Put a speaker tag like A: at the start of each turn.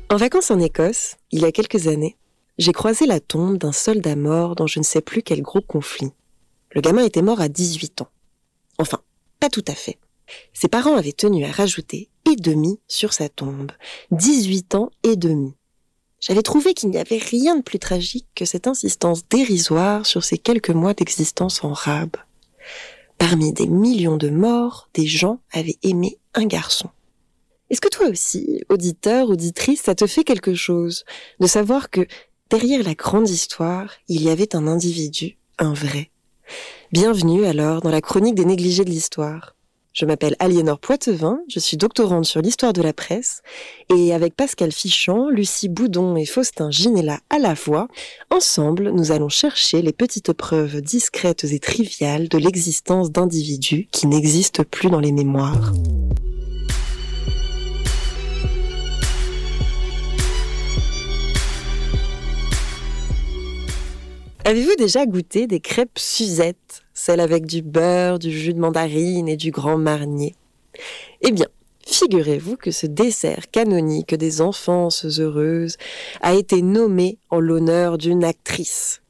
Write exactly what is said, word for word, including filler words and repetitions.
A: En vacances en Écosse, il y a quelques années, j'ai croisé la tombe d'un soldat mort dans je ne sais plus quel gros conflit. Le gamin était mort à dix-huit ans. Enfin, pas tout à fait. Ses parents avaient tenu à rajouter « et demi » sur sa tombe. dix-huit ans et demi. J'avais trouvé qu'il n'y avait rien de plus tragique que cette insistance dérisoire sur ces quelques mois d'existence en rab. Parmi des millions de morts, des gens avaient aimé un garçon. Est-ce que toi aussi, auditeur, auditrice, ça te fait quelque chose de savoir que derrière la grande histoire, il y avait un individu, un vrai? Bienvenue alors dans la chronique des négligés de l'histoire. Je m'appelle Aliénor Poitevin, je suis doctorante sur l'histoire de la presse et avec Pascal Fichamp, Lucie Boudon et Faustin Ginella à la voix, ensemble nous allons chercher les petites preuves discrètes et triviales de l'existence d'individus qui n'existent plus dans les mémoires. Avez-vous déjà goûté des crêpes Suzette, celles avec du beurre, du jus de mandarine et du grand marnier? Eh bien, figurez-vous que ce dessert canonique des enfances heureuses a été nommé en l'honneur d'une actrice